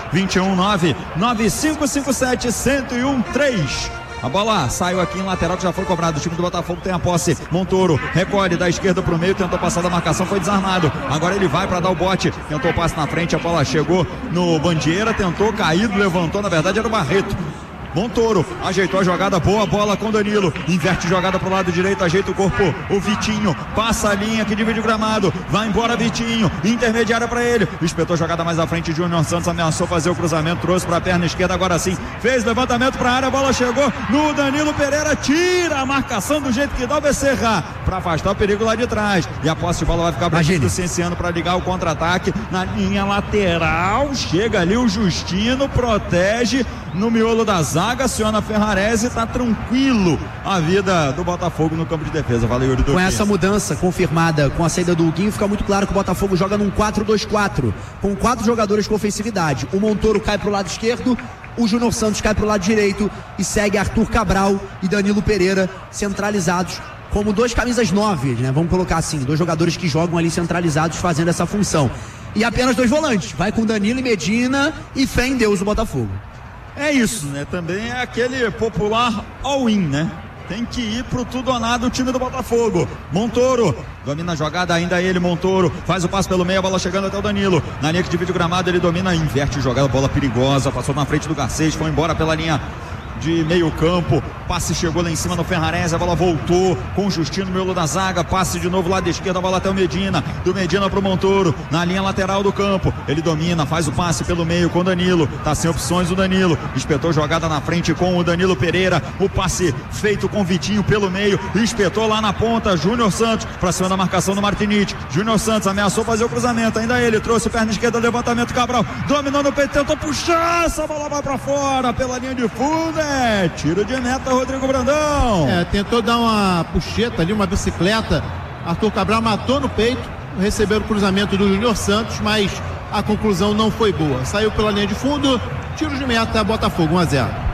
21995571013. A bola saiu aqui em lateral, que já foi cobrado. O time do Botafogo tem a posse. Montoro recolhe da esquerda pro meio, tentou passar da marcação, foi desarmado. Agora ele vai para dar o bote, tentou o passe na frente, a bola chegou no Bandeira, tentou, caído, levantou, na verdade era o Barreto. Montoro ajeitou a jogada, boa bola com Danilo, inverte jogada pro lado direito, ajeita o corpo, o Vitinho passa a linha que divide o gramado, vai embora Vitinho, intermediária para ele, espetou a jogada mais à frente, Júnior Santos ameaçou fazer o cruzamento, trouxe para a perna esquerda, agora sim, fez levantamento para a área, a bola chegou no Danilo Pereira, tira a marcação do jeito que dá o Becerra, para afastar o perigo lá de trás, e a posse de bola vai ficar para o Cienciano para ligar o contra-ataque na linha lateral, chega ali o Justino, protege no miolo da zaga, aciona Ferrarese, tá tranquilo a vida do Botafogo no campo de defesa. Valeu, Yuri. Com essa mudança confirmada com a saída do Huguinho, fica muito claro que o Botafogo joga num 4-2-4, com 4 jogadores com ofensividade. O Montoro cai pro lado esquerdo, o Júnior Santos cai pro lado direito e segue Arthur Cabral e Danilo Pereira centralizados como 2 camisas 9, né? Vamos colocar assim, 2 jogadores que jogam ali centralizados fazendo essa função. E apenas 2 volantes, vai com Danilo e Medina e fé em Deus o Botafogo. É isso, né? Também é aquele popular all-in, né? Tem que ir pro tudo ou nada o time do Botafogo. Montoro domina a jogada, ainda ele, Montoro, faz o passe pelo meio, a bola chegando até o Danilo. Na linha que divide o gramado, ele domina, inverte a jogada, bola perigosa, passou na frente do Garcês, foi embora pela linha de meio campo, passe chegou lá em cima no Ferrarese, a bola voltou com o Justino no miolo da zaga, passe de novo lá da esquerda, a bola até o Medina, do Medina pro Montoro, na linha lateral do campo, ele domina, faz o passe pelo meio com o Danilo, tá sem opções o Danilo, espetou jogada na frente com o Danilo Pereira, o passe feito com o Vitinho pelo meio, espetou lá na ponta, Júnior Santos, pra cima da marcação do Martinite, Júnior Santos ameaçou fazer o cruzamento, ainda ele, trouxe perna esquerda, levantamento, Cabral, dominou no peito, tentou puxar, essa bola vai pra fora, pela linha de fundo, tiro de meta, Rodrigo Brandão. Tentou dar uma puxeta ali, uma bicicleta. Arthur Cabral matou no peito, recebeu o cruzamento do Júnior Santos, mas a conclusão não foi boa. Saiu pela linha de fundo, tiro de meta, Botafogo 1-0.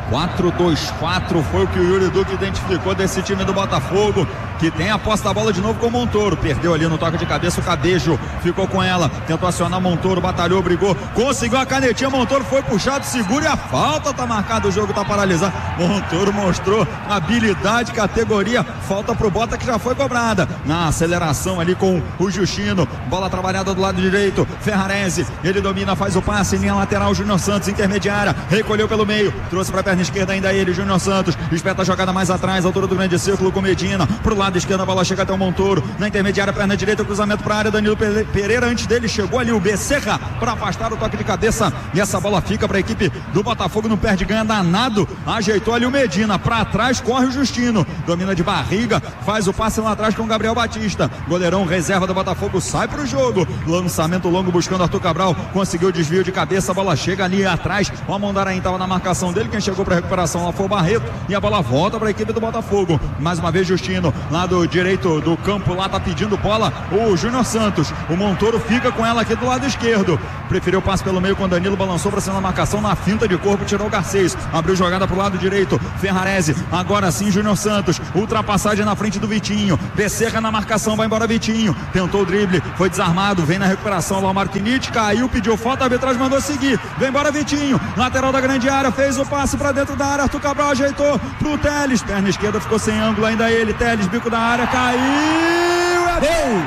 4-2-4 foi o que o Yuri Duque identificou desse time do Botafogo, que tem a posse da bola de novo com o Montoro. Perdeu ali no toque de cabeça, o Cabejo ficou com ela, tentou acionar Montoro, batalhou, brigou, conseguiu a canetinha, Montoro foi puxado, segura e a falta, tá marcado, o jogo tá paralisado. Montoro mostrou habilidade, categoria, falta pro Bota que já foi cobrada. Na aceleração ali com o Justino, bola trabalhada do lado direito, Ferrarese, ele domina, faz o passe, linha lateral, Júnior Santos, intermediária, recolheu pelo meio, trouxe pra perna esquerda ainda ele, Júnior Santos, espeta a jogada mais atrás, altura do grande círculo com Medina, pro lado esquerdo a bola chega até o Montoro, na intermediária, perna direita, cruzamento pra área, Danilo Pereira, antes dele chegou ali o Becerra para afastar o toque de cabeça, e essa bola fica pra equipe do Botafogo, não perde, ganha danado, ajeitou ali o Medina, pra trás corre o Justino, domina de barriga, faz o passe lá atrás com o Gabriel Batista, goleirão reserva do Botafogo sai pro jogo, lançamento longo buscando Arthur Cabral, conseguiu o desvio de cabeça, a bola chega ali atrás, o Amondarain estava na marcação dele, quem chegou para recuperação lá foi o Barreto, e a bola volta para a equipe do Botafogo, mais uma vez Justino, lá do direito do campo, lá tá pedindo bola o Júnior Santos, o Montoro fica com ela aqui do lado esquerdo, preferiu o passe pelo meio com o Danilo, balançou para cima da marcação, na finta de corpo, tirou o Garcês, abriu jogada pro lado direito, Ferrarese, agora sim Júnior Santos, ultrapassagem na frente do Vitinho, Becerra na marcação, vai embora Vitinho, tentou o drible, foi desarmado, vem na recuperação lá o Marquinhos, caiu, pediu falta, a arbitragem mandou seguir, vem embora Vitinho, lateral da grande área, fez o passe pra dentro da área, Arthur Cabral ajeitou pro Teles, perna esquerda ficou sem ângulo, ainda ele, Teles, bico da área, caiu, é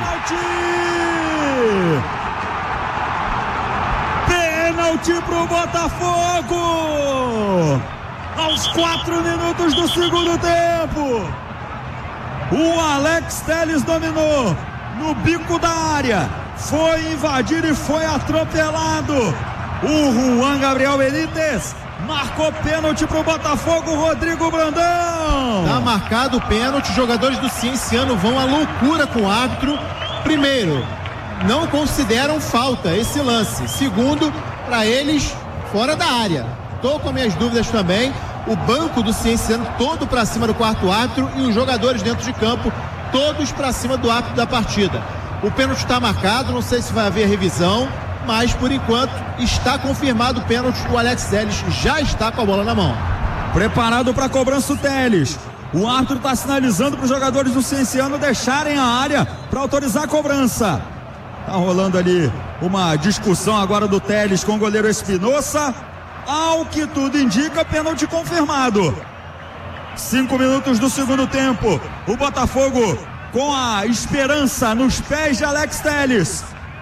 pênalti pro Botafogo, aos 4 minutos do segundo tempo, o Alex Teles dominou no bico da área, foi invadir e foi atropelado, o Juan Gabriel Benítez marcou pênalti pro Botafogo, Rodrigo Brandão. Tá marcado o pênalti, os jogadores do Cienciano vão à loucura com o árbitro. Primeiro, não consideram falta esse lance. Segundo, para eles, fora da área. Tô com minhas dúvidas também. O banco do Cienciano todo para cima do quarto árbitro e os jogadores dentro de campo todos para cima do árbitro da partida. O pênalti está marcado, não sei se vai haver revisão, mas por enquanto está confirmado o pênalti. O Alex Teles já está com a bola na mão. Preparado para a cobrança o Teles. O árbitro está sinalizando para os jogadores do Cienciano deixarem a área para autorizar a cobrança. Tá rolando ali uma discussão agora do Teles com o goleiro Espinosa. Ao que tudo indica, pênalti confirmado. 5 minutos do segundo tempo. O Botafogo com a esperança nos pés de Alex Teles.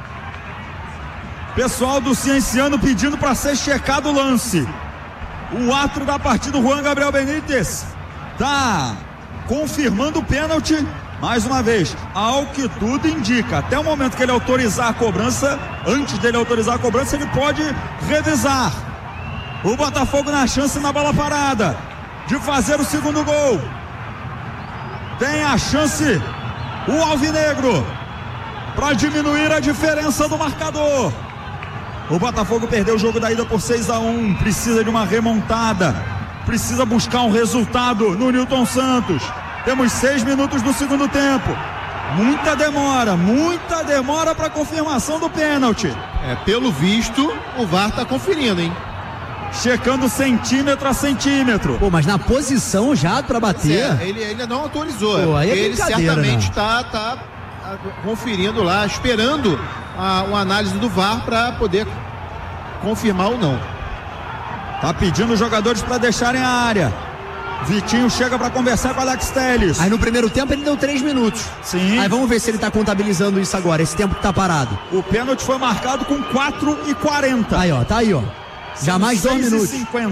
Pessoal do Cienciano pedindo para ser checado o lance. O árbitro da partida, o Juan Gabriel Benítez, tá confirmando o pênalti. Mais uma vez, ao que tudo indica, até o momento que ele autorizar a cobrança, antes dele autorizar a cobrança, ele pode revisar. O Botafogo na chance na bola parada de fazer o segundo gol. Tem a chance o Alvinegro para diminuir a diferença do marcador. O Botafogo perdeu o jogo da ida por 6-1, precisa de uma remontada, precisa buscar um resultado no Newton Santos. Temos 6 minutos do segundo tempo. Muita demora para confirmação do pênalti. Pelo visto, o VAR tá conferindo, hein? Checando centímetro a centímetro. Pô, mas na posição já para bater. Ele ainda não autorizou. Pô, aí ele certamente tá conferindo lá, esperando uma análise do VAR para poder confirmar ou não. Tá pedindo os jogadores para deixarem a área. Vitinho chega para conversar com o Alex Teles. Aí no primeiro tempo ele deu 3 minutos. Sim. Aí vamos ver se ele tá contabilizando isso agora, esse tempo que tá parado. O pênalti foi marcado com 4:40. Aí, ó, tá aí, ó. Já mais 2 minutos. 6:50.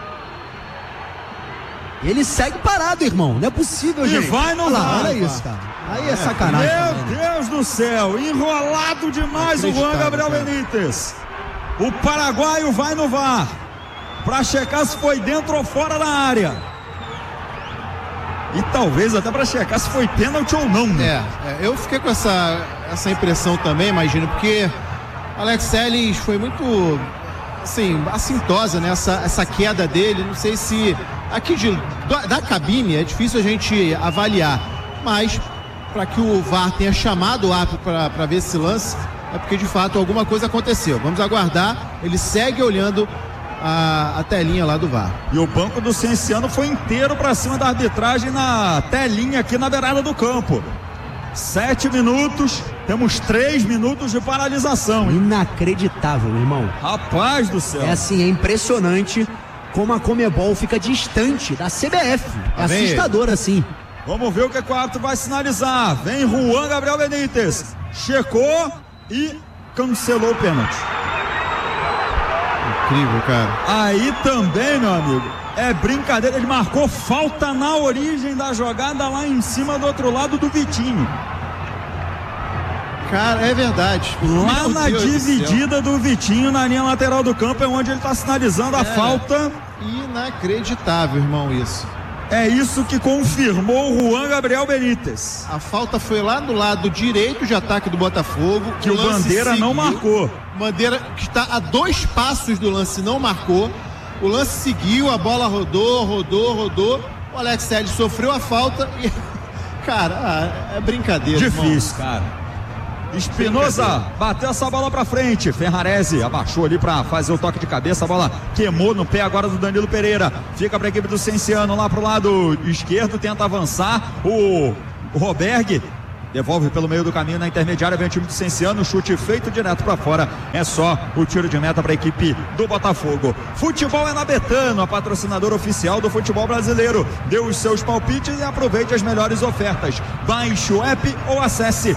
Ele segue parado, irmão. Não é possível, gente. E vai no VAR. Olha isso, cara. Aí é sacanagem. Meu Deus do céu. Enrolado demais o Juan Gabriel Benítez. O paraguaio vai no VAR para checar se foi dentro ou fora da área. E talvez até para checar se foi pênalti ou não, né? Eu fiquei com essa impressão também, imagino, porque Alex Teles foi muito assim, assintosa, né? Essa queda dele, não sei se aqui da cabine é difícil a gente avaliar, mas para que o VAR tenha chamado o árbitro para ver esse lance, é porque de fato alguma coisa aconteceu. Vamos aguardar, ele segue olhando a telinha lá do VAR. E o banco do Cienciano foi inteiro para cima da arbitragem na telinha aqui na beirada do campo. 7 minutos, temos 3 minutos de paralisação. Inacreditável, irmão. Rapaz do céu. É assim, é impressionante como a Conmebol fica distante da CBF. É assustador assim. Vamos ver o que o árbitro vai sinalizar. Vem Juan Gabriel Benítez. Checou e cancelou o pênalti. Incrível, cara. Aí também, meu amigo, é brincadeira. Ele marcou falta na origem da jogada lá em cima do outro lado do Vitinho. Cara, é verdade. Lá na dividida do Vitinho, na linha lateral do campo, é onde ele está sinalizando a falta. Inacreditável, irmão, isso. É isso que confirmou o Juan Gabriel Benítez. A falta foi lá do lado direito de ataque do Botafogo. Que o Bandeira não marcou. Bandeira que está a 2 passos do lance não marcou. O lance seguiu, a bola rodou. O Alex Telles sofreu a falta e... Cara, é brincadeira. Difícil, irmão. cara. Espinosa bateu essa bola pra frente. Ferrarese abaixou ali pra fazer o toque de cabeça. A bola queimou no pé agora do Danilo Pereira. Fica pra equipe do Cienciano lá pro lado esquerdo. Tenta avançar. O Roberg devolve pelo meio do caminho na intermediária. Vem o time do Cienciano. Chute feito direto pra fora. É só o tiro de meta pra equipe do Botafogo. Futebol é na Betano, a patrocinadora oficial do futebol brasileiro. Dê os seus palpites e aproveite as melhores ofertas. Baixe o app ou acesse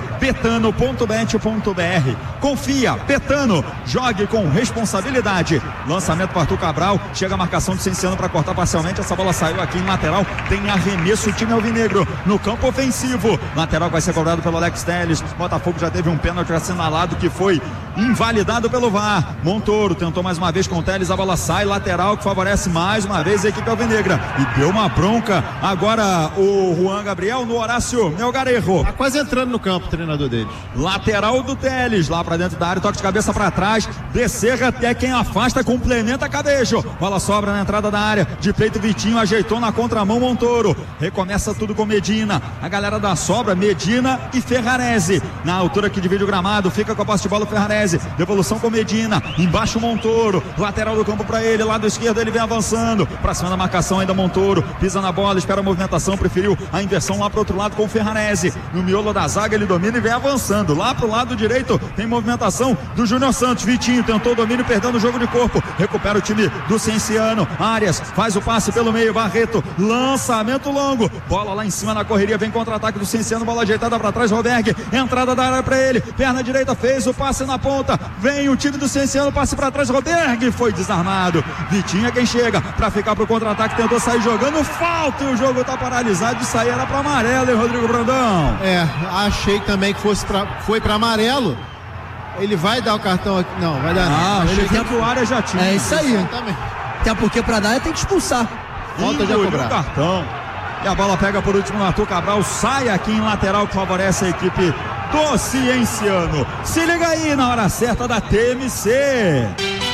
betano.bet.br. Confia, Betano. Jogue com responsabilidade. Lançamento para Arthur Cabral. Chega a marcação do Cienciano para cortar parcialmente. Essa bola saiu aqui em lateral. Tem arremesso o time alvinegro no campo ofensivo. Lateral vai ser cobrado pelo Alex Telles. Botafogo já teve um pênalti assinalado que foi invalidado pelo VAR. Montoro tentou mais uma vez com o Telles. A bola sai lateral que favorece mais uma vez a equipe alvinegra. E deu uma bronca agora o Juan Gabriel no Horácio Melgarejo. Tá quase entrando no campo o treinador deles. Lateral do Telles, lá pra dentro da área, toque de cabeça pra trás. Becerra até quem afasta, complementa Cadejo. Bola sobra na entrada da área. De peito Vitinho ajeitou na contramão Montoro. Recomeça tudo com Medina. A galera da sobra, Medina e Ferrarese. Na altura que divide o gramado, fica com a posse de bola o Ferrarese. Devolução com Medina. Embaixo Montoro. Lateral do campo pra ele. Lado esquerdo ele vem avançando. Pra cima da marcação ainda Montoro. Pisa na bola, espera a movimentação. Preferiu a inversão lá pro outro lado com o Ferrarese. No miolo da zaga ele domina e vem avançando. Lá pro lado direito tem movimentação do Júnior Santos. Vitinho tentou o domínio, perdendo o jogo de corpo. Recupera o time do Cienciano. Arias faz o passe pelo meio. Barreto. Lançamento longo. Bola lá em cima na correria. Vem contra-ataque do Cienciano. Bola ajeitada pra trás. Roberg. Entrada da área pra ele. Perna direita fez o passe na ponta. Vem o time do Cienciano. Passe pra trás. Roberg foi desarmado. Vitinho é quem chega pra ficar pro contra-ataque. Tentou sair jogando. Falta e o jogo tá paralisado. Isso aí era pra amarelo, hein, Rodrigo Brandão? Achei também que foi pra amarelo. Ele vai dar o cartão aqui. Não, vai dar não. Ele quer que o área já tinha. É isso aí. Até porque pra dar tem que expulsar. Volta já cobrar. O cartão. E a bola pega por último no Arthur Cabral. Sai aqui em lateral que favorece a equipe do Cienciano. Se liga aí na hora certa da TMC.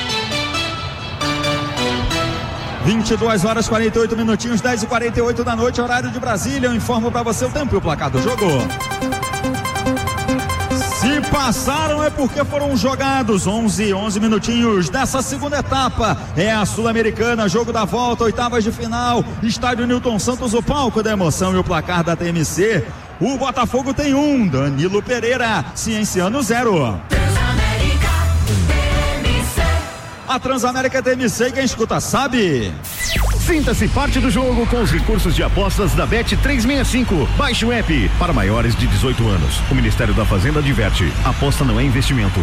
22 horas 48 minutinhos, 10h48 da noite, horário de Brasília. Eu informo pra você o tempo e o placar do jogo. Se passaram é porque foram jogados 11 minutinhos dessa segunda etapa. É a Sul-Americana, jogo da volta, oitavas de final. Estádio Newton Santos, o palco da emoção e o placar da TMC. O Botafogo tem 1, Danilo Pereira, Cienciano 0. A Transamérica TMC, quem escuta sabe. Sinta-se parte do jogo com os recursos de apostas da Bet365. Baixe o app. Para maiores de 18 anos. O Ministério da Fazenda adverte: aposta não é investimento.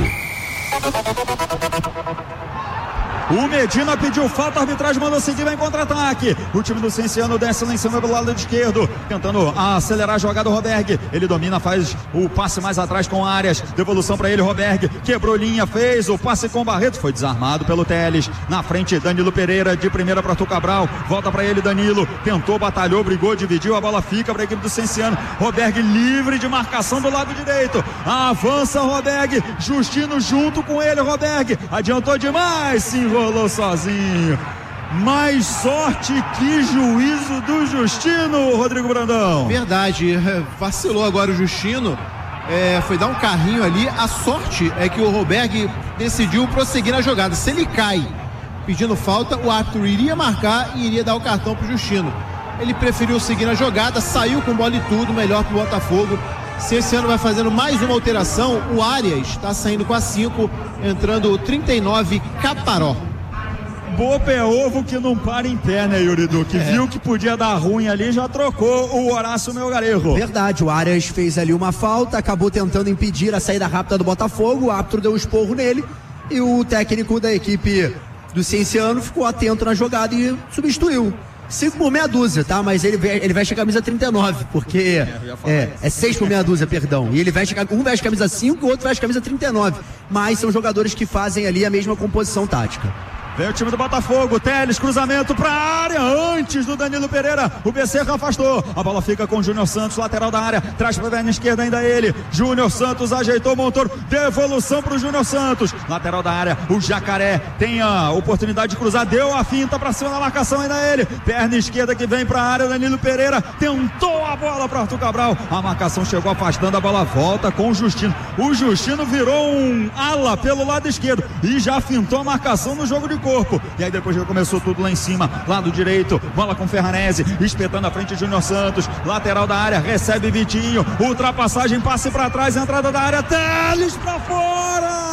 O Medina pediu falta, a arbitragem mandou seguir, vai em contra-ataque. O time do Cienciano desce lá em cima pelo lado esquerdo, tentando acelerar a jogada. O Roberg, ele domina, faz o passe mais atrás com Arias. Devolução para ele, Roberg, quebrou linha, fez o passe com Barreto, foi desarmado pelo Telles. Na frente, Danilo Pereira, de primeira para Arthur Cabral, volta para ele, Danilo, tentou, batalhou, brigou, dividiu, a bola fica para a equipe do Cienciano. Roberg livre de marcação do lado direito, avança Roberg, Justino junto com ele, Roberg, adiantou demais, se enrolou sozinho. Mais sorte que juízo do Justino, Rodrigo Brandão. Verdade, vacilou agora o Justino, foi dar um carrinho ali. A sorte é que o Roberg decidiu prosseguir na jogada. Se ele cai pedindo falta, o árbitro iria marcar e iria dar o cartão pro Justino. Ele preferiu seguir na jogada, saiu com bola e tudo, melhor pro Botafogo. Se esse ano vai fazendo mais uma alteração, o Arias está saindo com a 5, entrando o 39, Caparó. Bopa é ovo que não para em pé, né, Yuri Duque? Viu que podia dar ruim ali, já trocou o Horácio Melgarejo. Verdade, o Arias fez ali uma falta, acabou tentando impedir a saída rápida do Botafogo, o árbitro deu um esporro nele e o técnico da equipe do Cienciano ficou atento na jogada e substituiu. 5 por meia dúzia, tá? Mas ele veste a camisa 39, porque é 6 por meia dúzia, perdão. E ele veste, um veste a camisa 5 e o outro veste a camisa 39. Mas são jogadores que fazem ali a mesma composição tática. Vem o time do Botafogo, Teles, cruzamento pra área, antes do Danilo Pereira, o Becerra afastou, a bola fica com o Júnior Santos, lateral da área, traz pra perna esquerda ainda ele, Júnior Santos ajeitou o Montoro, devolução pro Júnior Santos, lateral da área, o Jacaré tem a oportunidade de cruzar, deu a finta pra cima da marcação ainda ele, perna esquerda que vem pra área, Danilo Pereira tentou a bola pra Arthur Cabral, a marcação chegou afastando, a bola volta com o Justino virou um ala pelo lado esquerdo e já fintou a marcação no jogo de corpo, e aí depois já começou tudo lá em cima, lado direito, bola com Ferranese, espetando a frente Júnior Santos, lateral da área, recebe Vitinho, ultrapassagem, passe pra trás, entrada da área, Teles pra fora!